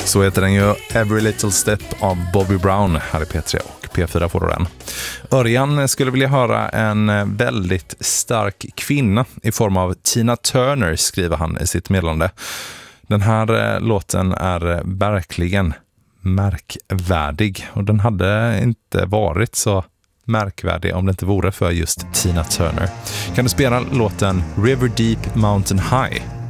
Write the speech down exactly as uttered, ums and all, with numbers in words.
Så heter den ju Every Little Step av Bobby Brown här i P tre och P fyra får du den. Örjan skulle vilja höra en väldigt stark kvinna i form av Tina Turner, skriver han i sitt meddelande. Den här låten är verkligen märkvärdig och den hade inte varit så märkvärdig om det inte vore för just Tina Turner. Kan du spela låten River Deep Mountain High?